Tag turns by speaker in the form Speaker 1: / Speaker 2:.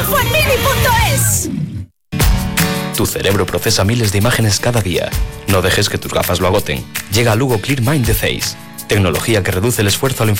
Speaker 1: bajo en mini.es.
Speaker 2: Tu cerebro procesa miles de imágenes cada día. No dejes que tus gafas lo agoten. Llega a Lugo Clear Mind de Zeiss. Tecnología que reduce el esfuerzo al